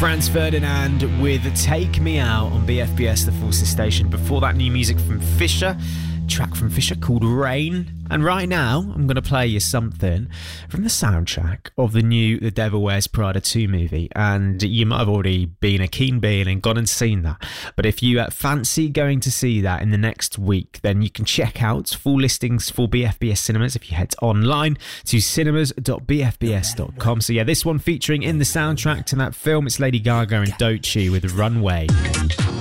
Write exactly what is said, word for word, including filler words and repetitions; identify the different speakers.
Speaker 1: Franz Ferdinand with Take Me Out on B F B S, the Forces station. Before that, new music from Fisher, track from Fisher called Rain. And right now, I'm going to play you something from the soundtrack of the new The Devil Wears Prada two movie. And you might have already been a keen bean and gone and seen that. But if you uh, fancy going to see that in the next week, then you can check out full listings for B F B S Cinemas if you head online to cinemas dot b f b s dot com. So yeah, this one featuring in the soundtrack to that film, it's Lady Gaga and Doechii with Runway.